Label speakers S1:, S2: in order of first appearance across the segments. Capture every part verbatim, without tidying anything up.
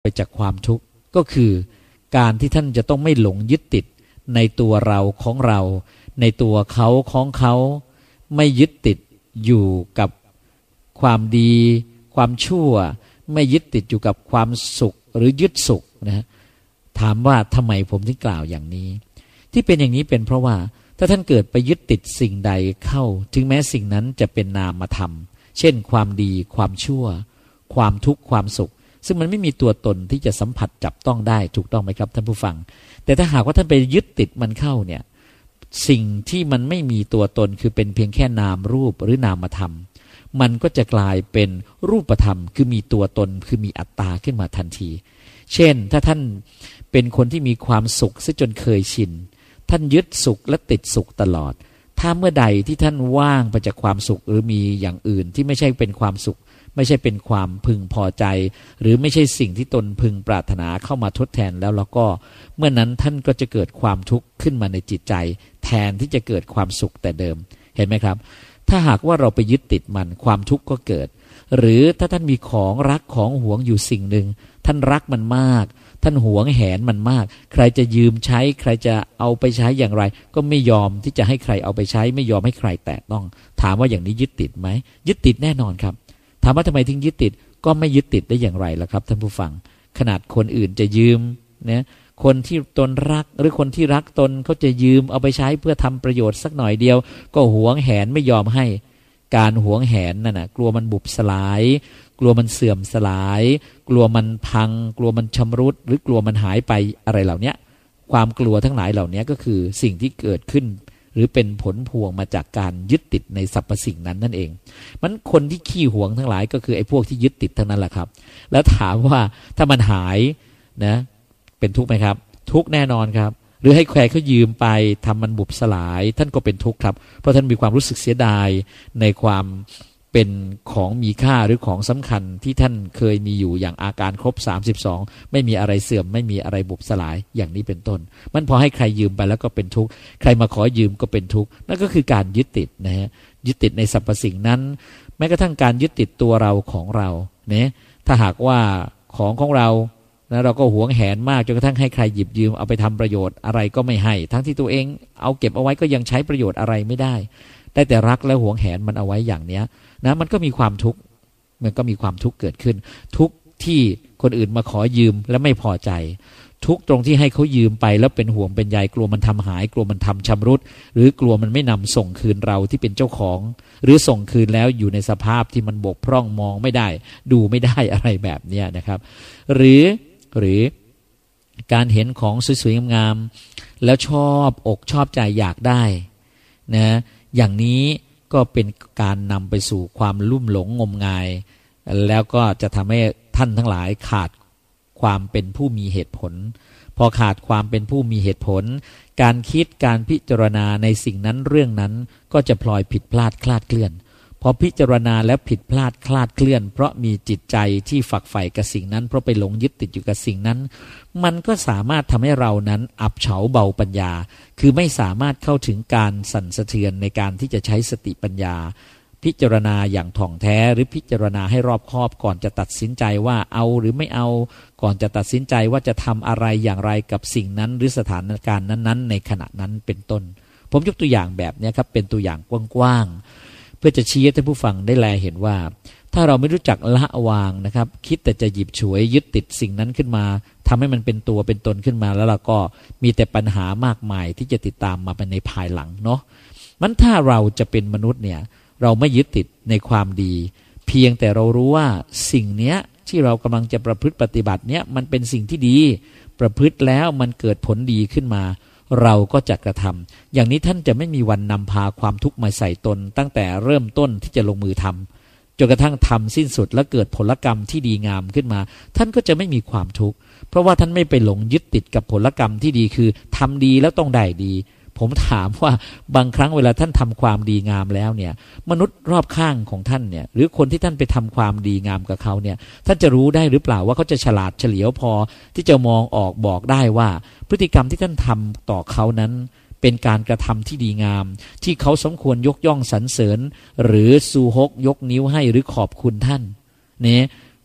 S1: ไปจากความทุกข์ก็คือการที่ท่านจะต้องไม่หลงยึดติดในตัวเราของเราในตัวเขาของเขาไม่ยึดติดอยู่กับความดีความชั่วไม่ยึดติดอยู่กับความสุขหรือยึดสุขนะถามว่าทำไมผมถึงกล่าวอย่างนี้ที่เป็นอย่างนี้เป็นเพราะว่าถ้าท่านเกิดไปยึดติดสิ่งใดเข้าถึงแม้สิ่งนั้นจะเป็นนามธรรมเช่นความดีความชั่วความทุกข์ความสุขซึ่งมันไม่มีตัวตนที่จะสัมผัสจับต้องได้ถูกต้องไหมครับท่านผู้ฟังแต่ถ้าหากว่าท่านไปยึดติดมันเข้าเนี่ยสิ่งที่มันไม่มีตัวตนคือเป็นเพียงแค่นามรูปหรือนามธรรมมันก็จะกลายเป็นรูปธรรมคือมีตัวตนคือมีอัตตาขึ้นมาทันทีเช่นถ้าท่านเป็นคนที่มีความสุขซะจนเคยชินท่านยึดสุขและติดสุขตลอดถ้าเมื่อใดที่ท่านว่างไปจากความสุขหรือมีอย่างอื่นที่ไม่ใช่เป็นความสุขไม่ใช่เป็นความพึงพอใจหรือไม่ใช่สิ่งที่ตนพึงปรารถนาเข้ามาทดแทนแล้วแล้วก็เมื่อนั้นท่านก็จะเกิดความทุกข์ขึ้นมาในจิตใจแทนที่จะเกิดความสุขแต่เดิมเห็นไหมครับถ้าหากว่าเราไปยึดติดมันความทุกข์ก็เกิดหรือถ้าท่านมีของรักของหวงอยู่สิ่งหนึ่งท่านรักมันมากท่านหวงแหนมันมากใครจะยืมใช้ใครจะเอาไปใช้อย่างไรก็ไม่ยอมที่จะให้ใครเอาไปใช้ไม่ยอมให้ใครแตะต้องถามว่าอย่างนี้ยึดติดไหมยึดติดแน่นอนครับถามว่าทำไมถึงยึดติดก็ไม่ยึดติดได้อย่างไรล่ะครับท่านผู้ฟังขนาดคนอื่นจะยืมเนี่ยคนที่ตนรักหรือคนที่รักตนเขาจะยืมเอาไปใช้เพื่อทำประโยชน์สักหน่อยเดียวก็หวงแหนไม่ยอมให้การหวงแหนนั่นน่ะกลัวมันบุบสลายกลัวมันเสื่อมสลายกลัวมันพังกลัวมันชำรุดหรือกลัวมันหายไปอะไรเหล่านี้ความกลัวทั้งหลายเหล่านี้ก็คือสิ่งที่เกิดขึ้นหรือเป็นผลพวงมาจากการยึดติดในสรรพสิ่งนั้นนั่นเองมันคนที่ขี้หวงทั้งหลายก็คือไอ้พวกที่ยึดติดทั้งนั้นแหละครับแล้วถามว่าถ้ามันหายนะเป็นทุกข์ไหมครับทุกข์แน่นอนครับหรือให้ใครเขายืมไปทำมันบุบสลายท่านก็เป็นทุกข์ครับเพราะท่านมีความรู้สึกเสียดายในความเป็นของมีค่าหรือของสำคัญที่ท่านเคยมีอยู่อย่างอาการครบสามสิบสองไม่มีอะไรเสื่อมไม่มีอะไรบุบสลายอย่างนี้เป็นต้นมันพอให้ใครยืมไปแล้วก็เป็นทุกข์ใครมาขอยืมก็เป็นทุกข์นั่นก็คือการยึดติดนะฮะยึดติดในสรรพสิ่งนั้นแม้กระทั่งการยึดติดตัวเราของเราเนี่ยถ้าหากว่าของของเรานะเราก็หวงแหนมากจนกระทั่งให้ใครหยิบยืมเอาไปทำประโยชน์อะไรก็ไม่ให้ทั้งที่ตัวเองเอาเก็บเอาไว้ก็ยังใช้ประโยชน์อะไรไม่ได้ได้แต่รักและหวงแหนมันเอาไว้อย่างเนี้ยนะมันก็มีความทุกข์มันก็มีความทุกข์เกิดขึ้นทุกข์ที่คนอื่นมาขอยืมและไม่พอใจทุกข์ตรงที่ให้เขายืมไปแล้วเป็นห่วงเป็นใยกลัวมันทำหายกลัวมันทำชำรุดหรือกลัวมันไม่นำส่งคืนเราที่เป็นเจ้าของหรือส่งคืนแล้วอยู่ในสภาพที่มันบกพร่องมองไม่ได้ดูไม่ได้อะไรแบบนี้นะครับหรือหรือการเห็นของสวยๆงามๆแล้วชอบอกชอบใจอยากได้นะอย่างนี้ก็เป็นการนำไปสู่ความลุ่มหลงงมงายแล้วก็จะทำให้ท่านทั้งหลายขาดความเป็นผู้มีเหตุผลพอขาดความเป็นผู้มีเหตุผลการคิดการพิจารณาในสิ่งนั้นเรื่องนั้นก็จะพลอยผิดพลาดคลาดเคลื่อนพอพิจารณาแล้วผิดพลาดคลาดเคลื่อนเพราะมีจิตใจที่ฝักใฝ่กับสิ่งนั้นเพราะไปหลงยึดติดอยู่กับสิ่งนั้นมันก็สามารถทำให้เรานั้นอับเฉาเบาปัญญาคือไม่สามารถเข้าถึงการสั่นสะเทือนในการที่จะใช้สติปัญญาพิจารณาอย่างถ่องแท้หรือพิจารณาให้รอบคอบก่อนจะตัดสินใจว่าเอาหรือไม่เอาก่อนจะตัดสินใจว่าจะทำอะไรอย่างไรกับสิ่งนั้นหรือสถานการณ์นั้นๆในขณะนั้นเป็นต้นผมยกตัวอย่างแบบนี้ครับเป็นตัวอย่างกว้างๆเพื่อจะชี้ให้ท่านผู้ฟังได้แลเห็นว่าถ้าเราไม่รู้จักละวางนะครับคิดแต่จะหยิบฉวยยึดติดสิ่งนั้นขึ้นมาทำให้มันเป็นตัวเป็นตนขึ้นมาแล้วเราก็มีแต่ปัญหามากมายที่จะติดตามมาเป็นในภายหลังเนาะมันถ้าเราจะเป็นมนุษย์เนี่ยเราไม่ยึดติดในความดีเพียงแต่เรารู้ว่าสิ่งเนี้ยที่เรากำลังจะประพฤติปฏิบัติเนี้ยมันเป็นสิ่งที่ดีประพฤติแล้วมันเกิดผลดีขึ้นมาเราก็จะกระทำอย่างนี้ท่านจะไม่มีวันนำพาความทุกข์มาใส่ตนตั้งแต่เริ่มต้นที่จะลงมือทำจนกระทั่งทำสิ้นสุดและเกิดผลกรรมที่ดีงามขึ้นมาท่านก็จะไม่มีความทุกข์เพราะว่าท่านไม่ไปหลงยึดติดกับผลกรรมที่ดีคือทำดีแล้วต้องได้ดีผมถามว่าบางครั้งเวลาท่านทำความดีงามแล้วเนี่ยมนุษย์รอบข้างของท่านเนี่ยหรือคนที่ท่านไปทำความดีงามกับเขาเนี่ยท่านจะรู้ได้หรือเปล่าว่าเขาจะฉลาดเฉลียวพอที่จะมองออกบอกได้ว่าพฤติกรรมที่ท่านทำต่อเขานั้นเป็นการกระทำที่ดีงามที่เขาสมควรยกย่องสรรเสริญหรือซูฮกยกนิ้วให้หรือขอบคุณท่านเนี่ย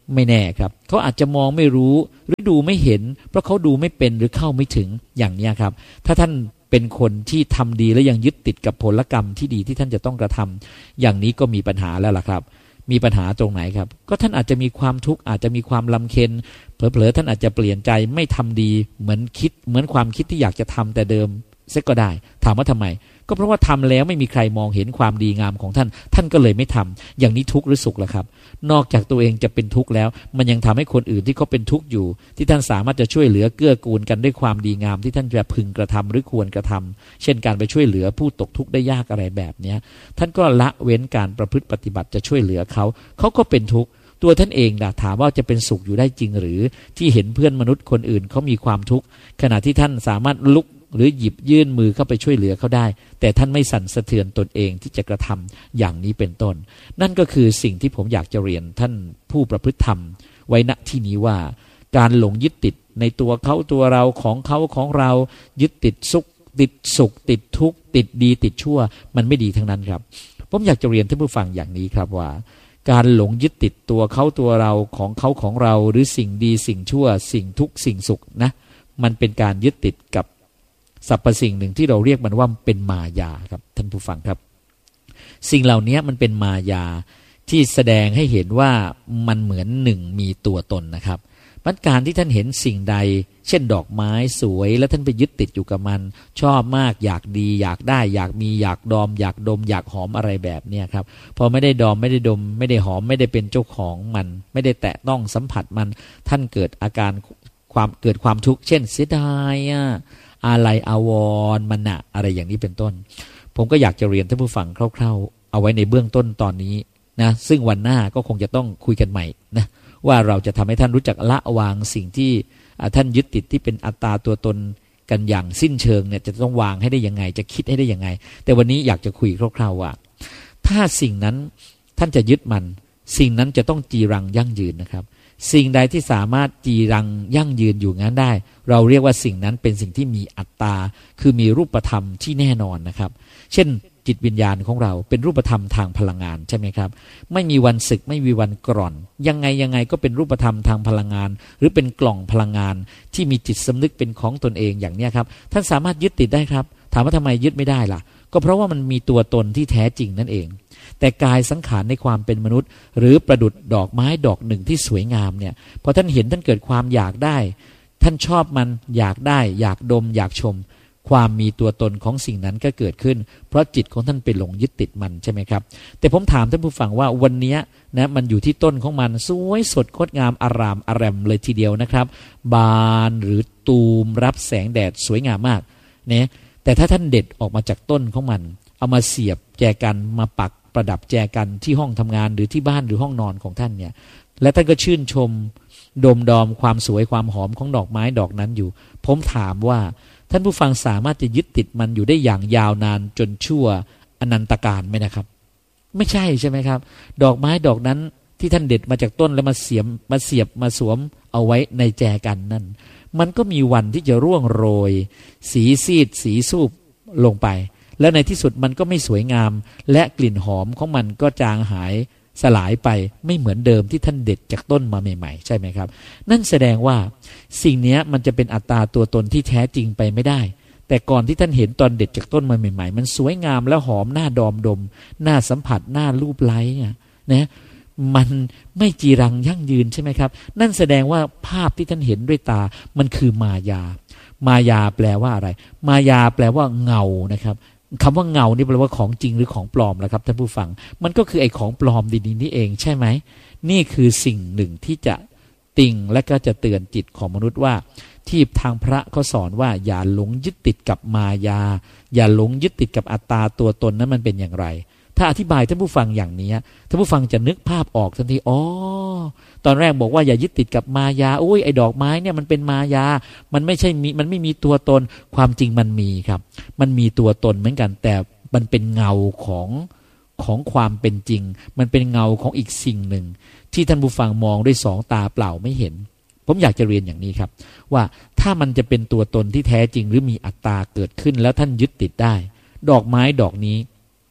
S1: ไม่แน่ครับเขาอาจจะมองไม่รู้หรือดูไม่เห็นเพราะเขาดูไม่เป็นหรือเข้าไม่ถึงอย่างนี้ครับถ้าท่านเป็นคนที่ทำดีและยังยึดติดกับผลกรรมที่ดีที่ท่านจะต้องกระทำอย่างนี้ก็มีปัญหาแล้วล่ะครับมีปัญหาตรงไหนครับก็ท่านอาจจะมีความทุกข์อาจจะมีความลำเค็ญเผลอๆท่านอาจจะเปลี่ยนใจไม่ทำดีเหมือนคิดเหมือนความคิดที่อยากจะทำแต่เดิมเสียก็ได้ถามว่าทำไมก็เพราะว่าทำแล้วไม่มีใครมองเห็นความดีงามของท่านท่านก็เลยไม่ทำอย่างนี้ทุกข์หรือสุขล่ะครับนอกจากตัวเองจะเป็นทุกข์แล้วมันยังทำให้คนอื่นที่เขาเป็นทุกข์อยู่ที่ท่านสามารถจะช่วยเหลือเกื้อกูลกันด้วยความดีงามที่ท่านจะพึงกระทำหรือควรกระทำเช่นการไปช่วยเหลือผู้ตกทุกข์ได้ยากอะไรแบบนี้ท่านก็ละเว้นการประพฤติปฏิบัติจะช่วยเหลือเขาเขาก็เป็นทุกข์ตัวท่านเองนะถามว่าจะเป็นสุขอยู่ได้จริงหรือที่เห็นเพื่อนมนุษย์คนอื่นเขามีความทุกข์ขณะที่ท่านสามารถลุกหรือหยิบยื่นมือเข้าไปช่วยเหลือเขาได้แต่ท่านไม่สั่นสะเทือนตนเองที่จะกระทำอย่างนี้เป็นต้นนั่นก็คือสิ่งที่ผมอยากจะเรียนท่านผู้ประพฤติธรรมไว้ณที่นี้ว่าการหลงยึดติดในตัวเขาตัวเราของเขาของเรายึดติดสุขติดสุขติดทุกข์ติดดีติดชั่วมันไม่ดีทั้งนั้นครับผมอยากจะเรียนท่านผู้ฟังอย่างนี้ครับว่าการหลงยึดติดตัวเขาตัวเราของเขาของเราหรือสิ่งดีสิ่งชั่วสิ่งทุกข์สิ่งสุขนะมันเป็นการยึดติดกับสรรพสิ่งหนึ่งที่เราเรียกมันว่าเป็นมายาครับท่านผู้ฟังครับสิ่งเหล่านี้มันเป็นมายาที่แสดงให้เห็นว่ามันเหมือนหนึ่งมีตัวตนนะครับมันการที่ท่านเห็นสิ่งใดเช่นดอกไม้สวยแล้วท่านไปยึดติดอยู่กับมันชอบมากอยากดีอยากได้อยากมีอยากดอมอยากดมอยากหอมอะไรแบบนี้ครับพอไม่ได้ดอมไม่ได้ดมไม่ได้หอมไม่ได้เป็นเจ้าของมันไม่ได้แตะต้องสัมผัสมันท่านเกิดอาการความเกิดความทุกข์เช่นเสียดายอ่ะอะไรอาวรณ์มันนะอะไรอย่างนี้เป็นต้นผมก็อยากจะเรียนท่านผู้ฟังคร่าวๆเอาไว้ในเบื้องต้นตอนนี้นะซึ่งวันหน้าก็คงจะต้องคุยกันใหม่นะว่าเราจะทำให้ท่านรู้จักละวางสิ่งที่ท่านยึดติดที่เป็นอัตตาตัวตนกันอย่างสิ้นเชิงเนี่ยจะต้องวางให้ได้ยังไงจะคิดให้ได้ยังไงแต่วันนี้อยากจะคุยคร่าวๆว่าถ้าสิ่งนั้นท่านจะยึดมันสิ่งนั้นจะต้องจีรังยั่งยืนนะครับสิ่งใดที่สามารถจีรังยั่งยืนอยู่งั้นได้เราเรียกว่าสิ่งนั้นเป็นสิ่งที่มีอัตตาคือมีรูปธรรมที่แน่นอนนะครับเช่นจิตวิญญาณของเราเป็นรูปธรรมทางพลังงานใช่ไหมครับไม่มีวันสึกไม่มีวันกร่อนยังไงยังไงก็เป็นรูปธรรมทางพลังงานหรือเป็นกล่องพลังงานที่มีจิตสำนึกเป็นของตนเองอย่างนี้ครับท่านสามารถยึดติดได้ครับถามว่าทำไมยึดไม่ได้ล่ะก็เพราะว่ามันมีตัวตนที่แท้จริงนั่นเองแต่กายสังขารในความเป็นมนุษย์หรือประดุจดอกไม้ดอกหนึ่งที่สวยงามเนี่ยพอท่านเห็นท่านเกิดความอยากได้ท่านชอบมันอยากได้อยากดมอยากชมความมีตัวตนของสิ่งนั้นก็เกิดขึ้นเพราะจิตของท่านไปหลงยึดติดมันใช่ไหมครับแต่ผมถามท่านผู้ฟังว่าวันนี้นะมันอยู่ที่ต้นของมันสวยสดงดงามอารามอารมเลยทีเดียวนะครับบานหรือตูมรับแสงแดดสวยงามมากเนี่ยแต่ถ้าท่านเด็ดออกมาจากต้นของมันเอามาเสียบแจกันมาปักประดับแจกันที่ห้องทำงานหรือที่บ้านหรือห้องนอนของท่านเนี่ยและท่านก็ชื่นชมดมดอมความสวยความหอมของดอกไม้ดอกนั้นอยู่ผมถามว่าท่านผู้ฟังสามารถจะยึดติดมันอยู่ได้อย่างยาวนานจนชั่วอนันตกาลไหมนะครับไม่ใช่ใช่ไหมครับดอกไม้ดอกนั้นที่ท่านเด็ดมาจากต้นแล้วมาเสียบมาเสียบมาสวมเอาไว้ในแจกันนั่นมันก็มีวันที่จะร่วงโรยสีซีดสีสูบลงไปแล้วในที่สุดมันก็ไม่สวยงามและกลิ่นหอมของมันก็จางหายสลายไปไม่เหมือนเดิมที่ท่านเด็ดจากต้นมาใหม่ๆใช่ไหมครับนั่นแสดงว่าสิ่งนี้มันจะเป็นอัตตาตัวตนที่แท้จริงไปไม่ได้แต่ก่อนที่ท่านเห็นตอนเด็ดจากต้นมาใหม่ๆมันสวยงามและหอมน่าดอมดมน่าสัมผัสน่าลูบไล้นะมันไม่จีรังยั่งยืนใช่ไหมครับนั่นแสดงว่าภาพที่ท่านเห็นด้วยตามันคือมายามายาแปลว่าอะไรมายาแปลว่าเงานะครับคำว่าเงานี่แปลว่าของจริงหรือของปลอมล่ะครับท่านผู้ฟังมันก็คือไอ้ของปลอมดีๆนี่เองใช่ไหมนี่คือสิ่งหนึ่งที่จะติ่งและก็จะเตือนจิตของมนุษย์ว่าที่ทางพระเขาสอนว่าอย่าหลงยึดติดกับมายาอย่าหลงยึดติดกับอัตตาตัวตนนั้นมันเป็นอย่างไรถ้าอธิบายท่านผู้ฟังอย่างนี้ท่านผู้ฟังจะนึกภาพออกทันทีอ๋อตอนแรกบอกว่าอย่ายึดติดกับมายาโอ้ยไอ้ดอกไม้เนี่ยมันเป็นมายามันไม่ใช่มีมันไม่มีตัวตนความจริงมันมีครับมันมีตัวตนเหมือนกันแต่มันเป็นเงาของของความเป็นจริงมันเป็นเงาของอีกสิ่งหนึ่งที่ท่านผู้ฟังมองด้วยสองตาเปล่าไม่เห็นผมอยากจะเรียนอย่างนี้ครับว่าถ้ามันจะเป็นตัวตนที่แท้จริงหรือมีอัตตาเกิดขึ้นแล้วท่านยึดติดได้ดอกไม้ดอกนี้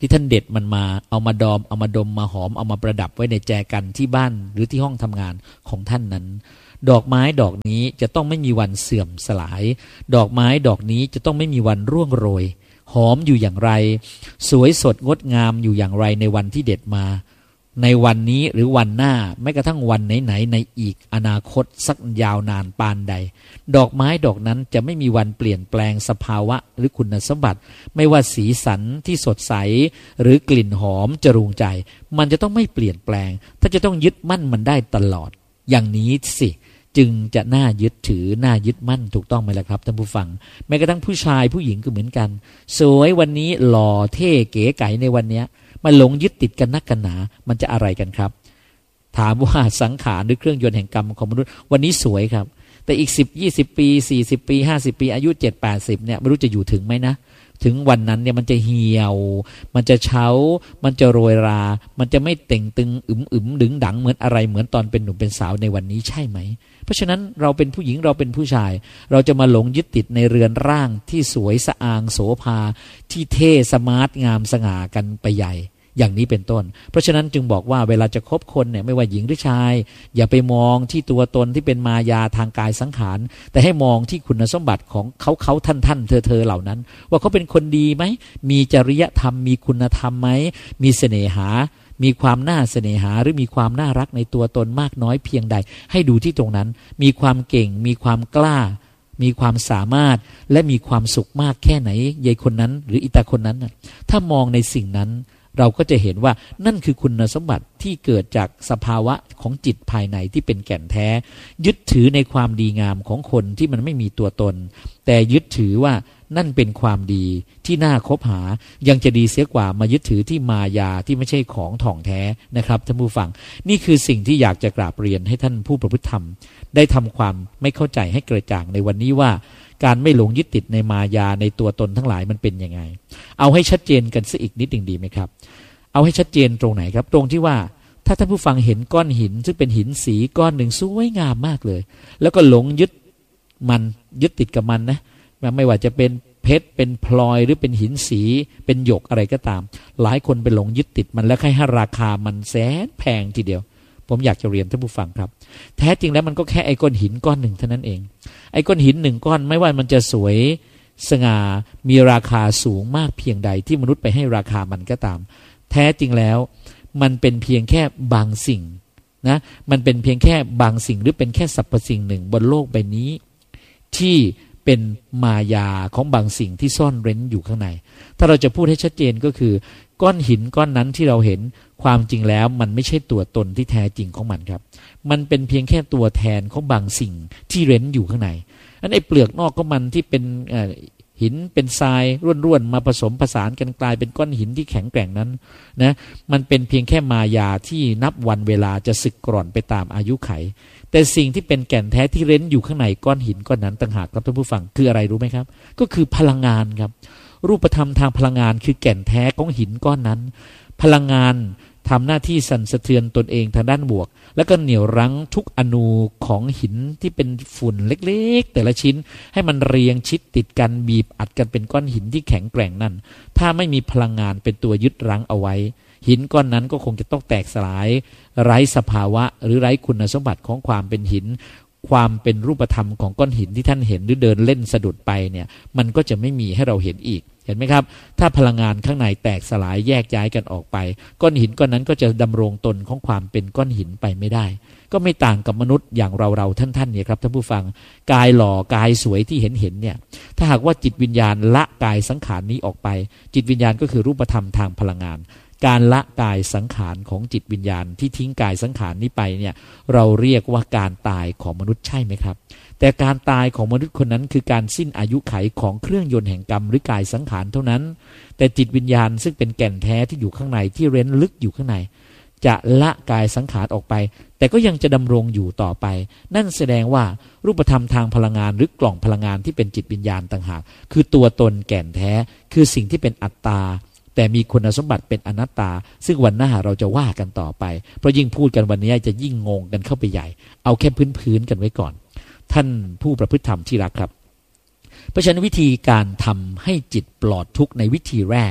S1: ที่ท่านเด็ดมันมาเอามาดอมเอามาดมมาหอมเอามาประดับไว้ในแจกันที่บ้านหรือที่ห้องทำงานของท่านนั้นดอกไม้ดอกนี้จะต้องไม่มีวันเสื่อมสลายดอกไม้ดอกนี้จะต้องไม่มีวันร่วงโรยหอมอยู่อย่างไรสวยสดงดงามอยู่อย่างไรในวันที่เด็ดมาในวันนี้หรือวันหน้าแม้กระทั่งวันไหนๆในอีกอนาคตสักยาวนานปานใดดอกไม้ดอกนั้นจะไม่มีวันเปลี่ยนแปลงสภาวะหรือคุณสมบัติไม่ว่าสีสันที่สดใสหรือกลิ่นหอมจรูงใจมันจะต้องไม่เปลี่ยนแปลงถ้าจะต้องยึดมั่นมันได้ตลอดอย่างนี้สิจึงจะน่ายึดถือน่ายึดมั่นถูกต้องไหมล่ะครับท่านผู้ฟังแม้กระทั่งผู้ชายผู้หญิงก็เหมือนกันสวยวันนี้หล่อเท่เก๋ไก๋ในวันนี้มาหลงยึดติดกันนักกันหนามันจะอะไรกันครับถามว่าสังขารหรือเครื่องยนต์แห่งกรรมของมนุษย์วันนี้สวยครับแต่อีกสิบ ยี่สิบปีสี่สิบปีห้าสิบปีอายุเจ็ด แปดสิบเนี่ยไม่รู้จะอยู่ถึงไหมนะถึงวันนั้นเนี่ยมันจะเหี่ยวมันจะเฉามันจะโรยรามันจะไม่เต่งตึงอึมอึมดึงดังเหมือนอะไรเหมือนตอนเป็นหนุ่มเป็นสาวในวันนี้ใช่ไหมเพราะฉะนั้นเราเป็นผู้หญิงเราเป็นผู้ชายเราจะมาหลงยึดติดในเรือนร่างที่สวยสะอางโสภาที่เท่สมาร์ทงามสง่ากันไปใหญ่อย่างนี้เป็นต้นเพราะฉะนั้นจึงบอกว่าเวลาจะคบคนเนี่ยไม่ว่าหญิงหรือชายอย่าไปมองที่ตัวตนที่เป็นมายาทางกายสังขารแต่ให้มองที่คุณสมบัติของเขาเขาท่านท่านเธอเธอเหล่านั้นว่าเขาเป็นคนดีไหมมีจริยธรรมมีคุณธรรมไหมมีเสน่หามีความน่าเสน่หาหรือมีความน่ารักในตัวตนมากน้อยเพียงใดให้ดูที่ตรงนั้นมีความเก่งมีความกล้ามีความสามารถและมีความสุขมากแค่ไหนยายคนนั้นหรืออิตาคนนั้นถ้ามองในสิ่งนั้นเราก็จะเห็นว่านั่นคือคุณสมบัติที่เกิดจากสภาวะของจิตภายในที่เป็นแก่นแท้ยึดถือในความดีงามของคนที่มันไม่มีตัวตนแต่ยึดถือว่านั่นเป็นความดีที่น่าคบหายังจะดีเสียกว่ามายึดถือที่มายาที่ไม่ใช่ของถ่องแท้นะครับท่านผู้ฟังนี่คือสิ่งที่อยากจะกราบเรียนให้ท่านผู้ประพฤติธรรมได้ทำความไม่เข้าใจให้กระจ่างในวันนี้ว่าการไม่หลงยึดติดในมายาในตัวตนทั้งหลายมันเป็นยังไงเอาให้ชัดเจนกันสักอีกนิดหนึ่งดีไหมครับเอาให้ชัดเจนตรงไหนครับตรงที่ว่าถ้าท่านผู้ฟังเห็นก้อนหินซึ่งเป็นหินสีก้อนหนึ่งสวยงามมากเลยแล้วก็หลงยึดมันยึดติดกับมันนะไม่ว่าจะเป็นเพชรเป็นพลอยหรือเป็นหินสีเป็นหยกอะไรก็ตามหลายคนไปหลงยึดติดมันแล้วให้ราคามันแสนแพงทีเดียวผมอยากจะเรียนท่านผู้ฟังครับแท้จริงแล้วมันก็แค่ไอ้ก้อนหินก้อนหนึ่งเท่านั้นเองไอ้ก้อนหินหนึ่งก้อนไม่ว่ามันจะสวยสง่ามีราคาสูงมากเพียงใดที่มนุษย์ไปให้ราคามันก็ตามแท้จริงแล้วมันเป็นเพียงแค่บางสิ่งนะมันเป็นเพียงแค่บางสิ่งหรือเป็นแค่สรรพสิ่งหนึ่งบนโลกใบนี้ที่เป็นมายาของบางสิ่งที่ซ่อนเร้นอยู่ข้างในถ้าเราจะพูดให้ชัดเจนก็คือก้อนหินก้อนนั้นที่เราเห็นความจริงแล้วมันไม่ใช่ตัวตนที่แท้จริงของมันครับมันเป็นเพียงแค่ตัวแทนของบางสิ่งที่เร้นอยู่ข้างในอันไอ้เปลือกนอกของมันที่เป็นหินเป็นทรายร่วนๆมาผสมผสานกันกลายเป็นก้อนหินที่แข็งแกร่งนั้นนะมันเป็นเพียงแค่มายาที่นับวันเวลาจะสึกกร่อนไปตามอายุไขแต่สิ่งที่เป็นแก่นแท้ที่เร้นอยู่ข้างในก้อนหินก้อนนั้นต่างหากครับท่านผู้ฟังคืออะไรรู้ไหมครับก็คือพลังงานครับรูปธรรมทางพลังงานคือแก่นแท้ของหินก้อนนั้นพลังงานทำหน้าที่สั่นสะเทือนตนเองทางด้านบวกแล้วก็เหนี่ยวรั้งทุกอนูของหินที่เป็นฝุ่นเล็กๆแต่ละชิ้นให้มันเรียงชิดติดกันบีบอัดกันเป็นก้อนหินที่แข็งแกร่งนั่นถ้าไม่มีพลังงานเป็นตัวยึดรั้งเอาไว้หินก้อนนั้นก็คงจะต้องแตกสลายไร้สภาวะหรือไร้คุณสมบัติของความเป็นหินความเป็นรูปธรรมของก้อนหินที่ท่านเห็นหรือเดินเล่นสะดุดไปเนี่ยมันก็จะไม่มีให้เราเห็นอีกเห็นไหมครับถ้าพลังงานข้างในแตกสลายแยกย้ายกันออกไปก้อนหินก้อนนั้นก็จะดำรงตนของความเป็นก้อนหินไปไม่ได้ก็ไม่ต่างกับมนุษย์อย่างเราเราท่านท่านเนี่ยครับท่านผู้ฟังกายหล่อกายสวยที่เห็นเห็นเนี่ยถ้าหากว่าจิตวิญญาณละกายสังขารนี้ออกไปจิตวิญญาณก็คือรูปธรรมทางพลังงานการละกายสังขารของจิตวิญญาณที่ทิ้งกายสังขารนี้ไปเนี่ยเราเรียกว่าการตายของมนุษย์ใช่ไหมครับแต่การตายของมนุษย์คนนั้นคือการสิ้นอายุไขของเครื่องยนต์แห่งกรรมหรือกายสังขารเท่านั้นแต่จิตวิญญาณซึ่งเป็นแก่นแท้ที่อยู่ข้างในที่เร้นลึกอยู่ข้างในจะละกายสังขารออกไปแต่ก็ยังจะดำรงอยู่ต่อไปนั่นแสดงว่ารูปธรรมทางพลังงานหรือกล่องพลังงานที่เป็นจิตวิญญาณต่างหากคือตัวตนแก่นแท้คือสิ่งที่เป็นอัตตาแต่มีคุณสมบัติเป็นอนัตตาซึ่งวันหน้าเราจะว่ากันต่อไปเพราะยิ่งพูดกันวันนี้จะยิ่งงงกันเข้าไปใหญ่เอาแค่พื้นๆกันไว้ก่อนท่านผู้ประพฤติธรรมที่รักครับเพราะฉะนั้นวิธีการทำให้จิตปลอดทุกข์ในวิธีแรก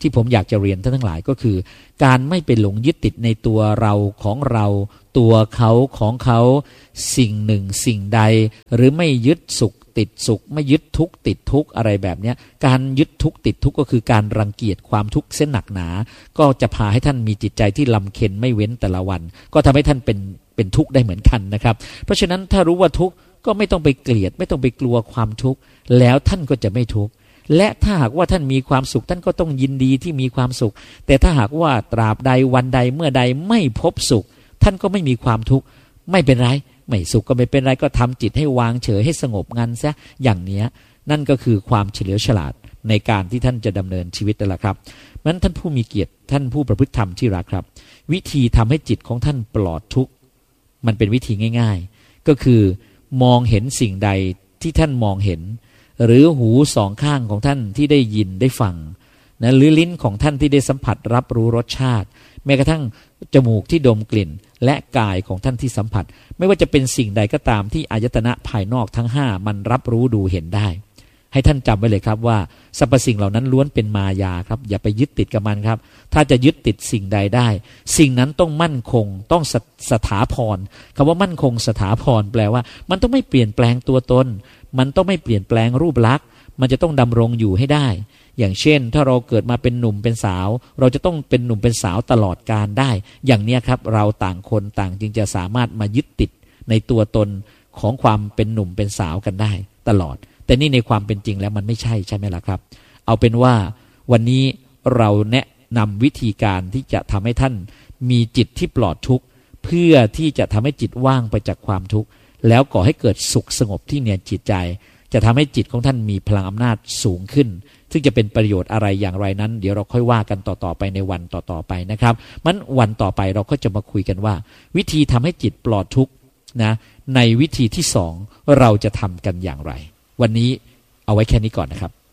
S1: ที่ผมอยากจะเรียนท่านทั้งหลายก็คือการไม่ไปหลงยึดติดในตัวเราของเราตัวเขาของเขาสิ่งหนึ่งสิ่งใดหรือไม่ยึดสุขติดสุขไม่ยึดทุกข์ติดทุกข์อะไรแบบนี้การยึดทุกข์ติดทุกข์ก็คือการรังเกียจความทุกข์เส้นหนักหนาก็จะพาให้ท่านมีจิตใจที่ลำเค็ญไม่เว้นแต่ละวันก็ทำให้ท่านเป็นเป็นทุกข์ได้เหมือนกันนะครับเพราะฉะนั้นถ้ารู้ว่าทุกข์ก็ไม่ต้องไปเกลียดไม่ต้องไปกลัวความทุกข์แล้วท่านก็จะไม่ทุกข์และถ้าหากว่าท่านมีความสุขท่านก็ต้องยินดีที่มีความสุขแต่ถ้าหากว่าตราบใดวันใดเมื่อใดไม่พบสุขท่านก็ไม่มีความทุกข์ไม่เป็นไรไม่สุขก็ไม่เป็นไรก็ทำจิตให้วางเฉยให้สงบงันซะอย่างนี้นั่นก็คือความเฉลียวฉลาดในการที่ท่านจะดำเนินชีวิตนั่นแหละครับนั้นท่านผู้มีเกียรติท่านผู้ประพฤติธรรมที่รักครับวิธีทำให้จิตของท่านปลอดทุกข์มันเป็นวิธีง่ายๆก็คือมองเห็นสิ่งใดที่ท่านมองเห็นหรือหูสองข้างของท่านที่ได้ยินได้ฟังนะหรือลิ้นของท่านที่ได้สัมผัสรับรู้รสชาติแม้กระทั่งจมูกที่ดมกลิ่นและกายของท่านที่สัมผัสไม่ว่าจะเป็นสิ่งใดก็ตามที่อายตนะภายนอกทั้งห้ามันรับรู้ดูเห็นได้ให้ท่านจำไว้เลยครับว่าสรรพสิ่งเหล่านั้นล้วนเป็นมายาครับอย่าไปยึดติดกับมันครับถ้าจะยึดติดสิ่งใดได้สิ่งนั้นต้องมั่นคงต้องสสถาพรคำว่ามั่นคงสถาพรแปลว่ามันต้องไม่เปลี่ยนแปลงตัวตนมันต้องไม่เปลี่ยนแปลงรูปลักษณ์มันจะต้องดำรงอยู่ให้ได้อย่างเช่นถ้าเราเกิดมาเป็นหนุ่มเป็นสาวเราจะต้องเป็นหนุ่มเป็นสาวตลอดกาลได้อย่างนี้ครับเราต่างคนต่างจึงจะสามารถมายึดติดในตัวตนของความเป็นหนุ่มเป็นสาวกันได้ตลอดแต่นี่ในความเป็นจริงแล้วมันไม่ใช่ใช่ไหมล่ะครับเอาเป็นว่าวันนี้เราแนะนำวิธีการที่จะทำให้ท่านมีจิตที่ปลอดทุกข์เพื่อที่จะทำให้จิตว่างไปจากความทุกข์แล้วก่อให้เกิดสุขสงบที่ในจิตใจจะทำให้จิตของท่านมีพลังอำนาจสูงขึ้นซึ่งจะเป็นประโยชน์อะไรอย่างไรนั้นเดี๋ยวเราค่อยว่ากันต่อๆไปในวันต่อๆไปนะครับมันวันต่อไปเราก็จะมาคุยกันว่าวิธีทำให้จิตปลอดทุกข์นะในวิธีที่สองเราจะทำกันอย่างไรวันนี้เอาไว้แค่นี้ก่อนนะครับ